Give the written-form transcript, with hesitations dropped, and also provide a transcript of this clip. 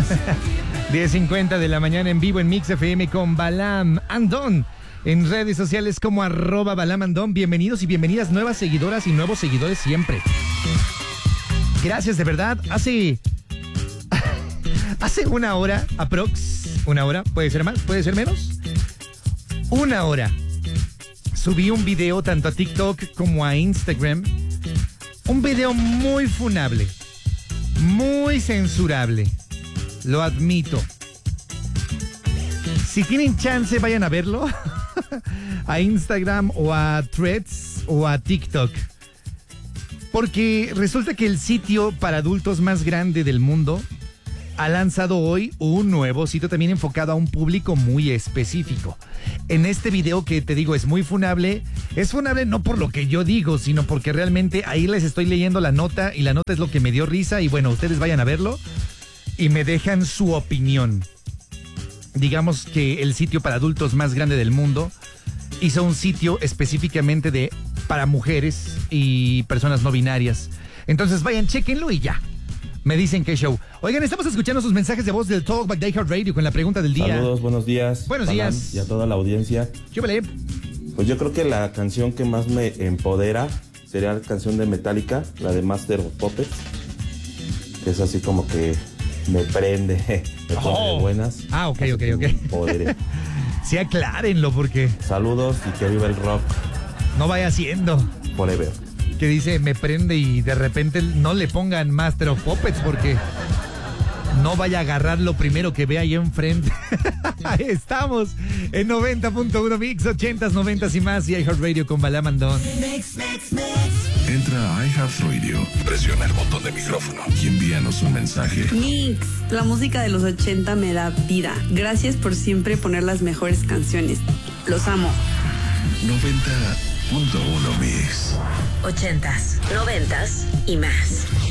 10:50 de la mañana en vivo en Mix FM con Balam Andón. En redes sociales como @BalamAndón. Bienvenidos y bienvenidas nuevas seguidoras y nuevos seguidores siempre. Gracias de verdad. Hace una hora, una hora, puede ser más, puede ser menos. Una hora. Subí un video tanto a TikTok como a Instagram. Un video muy funable, muy censurable. Lo admito. Si tienen chance, vayan a verlo. A Instagram o a Threads o a TikTok. Porque resulta que el sitio para adultos más grande del mundo ha lanzado hoy un nuevo sitio también enfocado a un público muy específico. En este video que te digo es muy funable, es funable no por lo que yo digo, sino porque realmente ahí les estoy leyendo la nota y la nota es lo que me dio risa y bueno, ustedes vayan a verlo y me dejan su opinión. Digamos que el sitio para adultos más grande del mundo hizo un sitio específicamente para mujeres y personas no binarias. Entonces vayan, chéquenlo y ya. Me dicen qué show. Oigan, estamos escuchando sus mensajes de voz del Talkback de iHeartRadio con la pregunta del día. Saludos, buenos días. Buenos días. Y a toda la audiencia. Chúbele. Pues yo creo que la canción que más me empodera sería la canción de Metallica, la de Master of Puppets. Que es así como que me prende, me pone de buenas. Ah, ok. Empodere. Sí, aclárenlo porque Saludos y que viva el rock. no vaya siendo. Forever. Que dice, me prende y de repente no le pongan Master of Puppets porque no vaya a agarrar lo primero que ve ahí enfrente. Ahí estamos en 90.1 Mix, 80s, 90s y más y iHeartRadio con Balam Andón. Entra a iHeartRadio, presiona el botón de micrófono y envíanos un mensaje. Mix, la música de los 80 me da vida. Gracias por siempre poner las mejores canciones. Los amo. 90.1 Mix. 80s, 90s y más.